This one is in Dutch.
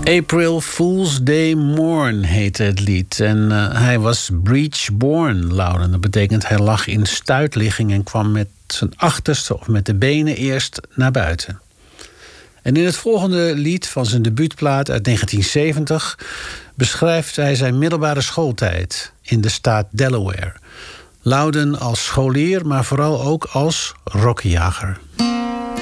April Fool's Day Morn heette het lied. En hij was breech-born, Loudon. Dat betekent hij lag in stuitligging en kwam met zijn achterste of met de benen eerst naar buiten. En in het volgende lied van zijn debuutplaat uit 1970... beschrijft hij zijn middelbare schooltijd in de staat Delaware. Loudon als scholier, maar vooral ook als rokkenjager.